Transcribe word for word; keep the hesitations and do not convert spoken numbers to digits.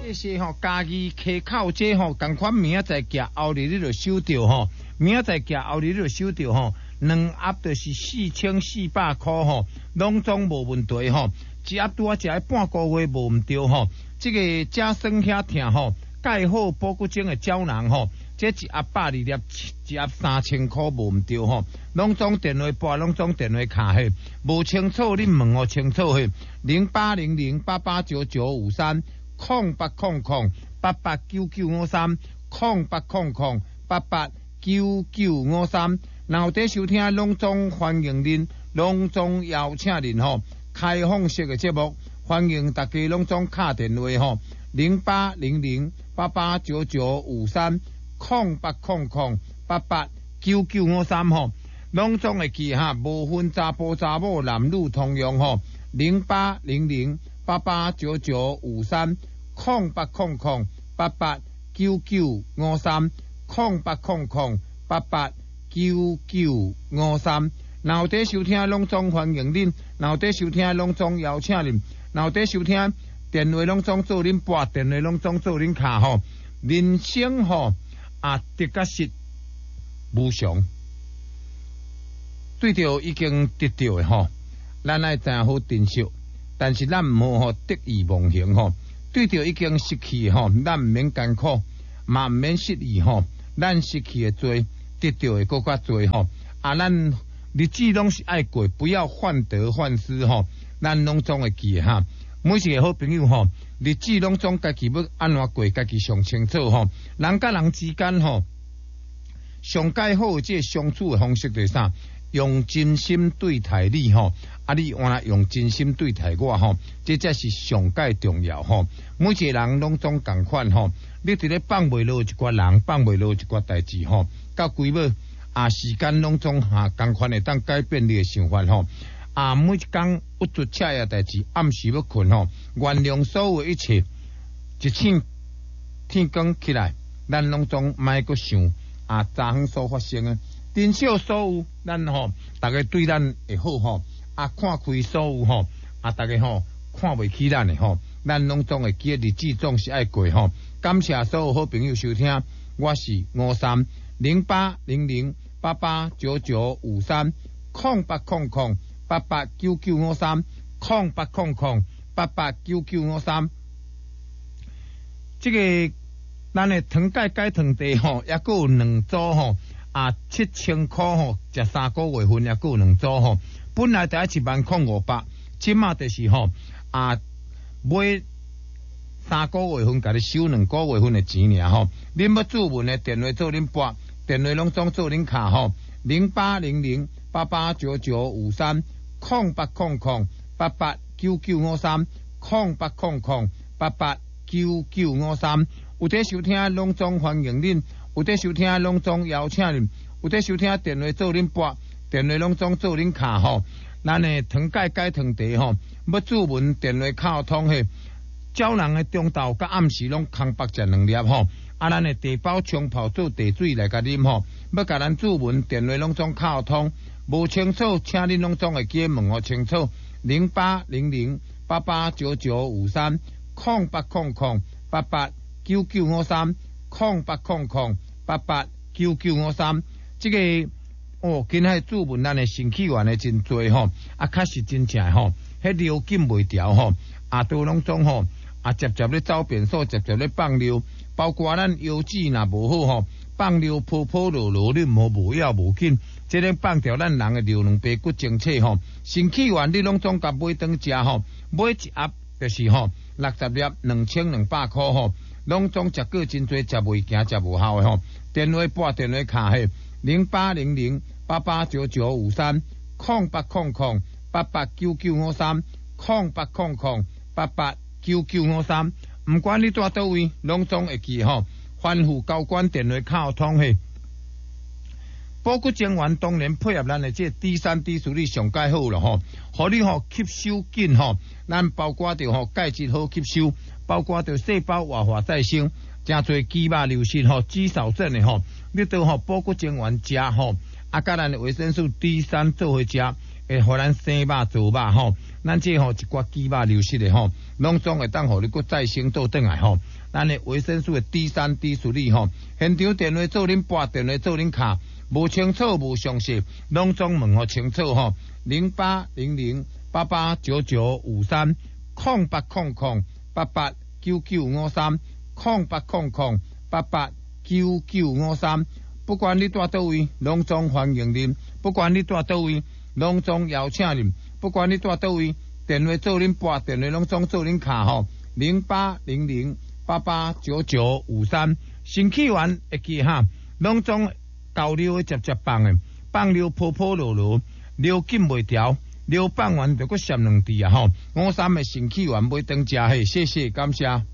这些吼，家己溪口这吼，共款明仔载夹后日你就收到吼，明仔载夹后日你就收到吼，两盒就是四千四百块吼，拢总无问题吼，一盒拄啊食半个月无毋对吼，这个甲酸遐疼吼，钙好补骨精的胶囊吼，这一盒百二粒，一盒三千块无毋对吼，拢总电话拨，拢总电话卡嘿，无清楚你问我清楚嘿，零八零零八八九九五三。空八空空八八九九五三，空八空空八八九九五三。然后在收听隆中欢迎您，隆中邀请您吼，开放式的节目，欢迎大家隆中打电话吼，零八零零八八九九五三，空八空空八八九九五三吼。隆中的记哈，无分查甫查某，男女通用吼，零八零零八八九九五三。空八空空八八九九五三，空八空空八八九九五三。然后在收听隆中欢迎恁，然后在收听隆中邀请恁，然后在收听电话隆中做恁拨，电话隆中做恁卡吼。人生吼啊，得个是无常，对着已经得到的吼，咱爱真好珍惜，但是咱唔好吼得意忘形吼。对着已经失去吼，咱唔免艰苦，嘛唔免失意吼。咱失去的多，得到的更加多吼。啊，咱日子拢是爱过，不要患得患失吼。咱拢总会记哈。每一个好朋友吼，日子拢总家己要安怎过，家己上清楚吼。人甲人之间吼，上介好的这相处的方式是啥？用真心对待你吼，啊你换来用真心对待我吼，这才是上介重要吼。每一个人拢总共款吼，你伫咧放袂落一寡人，放袂落一寡代志吼，到规尾啊时间拢总哈共款会当改变你的想法吼。啊每一工不做恰呀代志，暗时要困吼，原谅所有一切，一醒天光起来，咱拢总莫阁想啊昨昏所发生的。珍惜所有，咱吼，大家对咱会好吼，啊，看开所有吼，啊，大家吼看袂起咱的吼，咱拢总会记日子总是爱过吼。感谢所有好朋友收听，我是五三零八零零八八九九五三，空八空空八八九九五三，空八空空八八九九五三。这个咱的糖钙钙糖茶吼，也够有两组吼。啊，七千块吼，食三个月份也够两组吼。本来得一万块五百，即马就是吼啊，买三个月份，甲你收两个月份的钱尔吼。恁要注文的电话做恁拨，电话拢总做恁卡吼，零八零零八八九九五三，空八空空八八九九五三，空八空空八八九九五三。有在收听拢总欢迎恁。有在收听拢总邀请恁，有在收听电话做恁拨，电话拢总做恁卡吼。咱的糖钙钙糖茶吼，要注文电话卡通嘿，胶囊的中昼甲暗时拢空白食两粒吼。啊，咱的茶包冲泡做茶水来甲啉吼，要甲咱注文电话拢总卡通，无清楚，请恁拢总会记问我清楚。零八零零八八九九五三，空八空空八八九九五三。空八空空八八九九五三，这个哦，今仔注文咱的新起源的真多吼，啊，确实真正吼，迄流禁袂调吼，啊，都拢总吼，啊，直接咧走便所，直接咧放流，包括咱腰子若无好吼，放流泡泡落落，你无无要无紧，即个放掉咱人的流两杯骨精切吼，新起源你拢总甲买当食吼，买一盒就是吼六十粒两千两百块吼。拢总食过真多，食袂行，食无效的吼。电话拨电话卡嘿，零八零零八八九九五三，空八空空八八九九五三，空八空空八八九九五三。唔管你住倒位，拢总会记吼。欢富高官电话卡通嘿。补骨精元当然配合咱的这 D 三 D 四 你上介好了吼，互你吼吸收紧吼，咱包括着吼钙质好吸收。包括着细胞活化再生，真侪肌肉流失吼，肌少症的吼，你都吼补骨精元食吼，啊，甲咱的维生素 D 三做伙食， 会互咱生肉做肉吼，咱这吼一寡肌肉流失的吼，拢总会当互你搁再生倒转来吼。咱的维生素的 D 三 D 四粒吼，现场电话做恁拨，电话做恁卡，无清楚无详细，拢总问互清楚吼。零八零零八八九九五三，空八空空八八九九五三，空八空空八八九九五三。不管你住倒位，拢总欢迎您；不管你住倒位，拢总邀请您；不管你住倒位，电话做恁拨，电话拢总做恁卡吼。零八零零八八九九五三，新起源会记哈，拢总交流的接接放的，放流泡泡落落，流紧袂调，流放完就搁闪两滴啊吼。五三的新起源买当食嘿，谢谢感谢。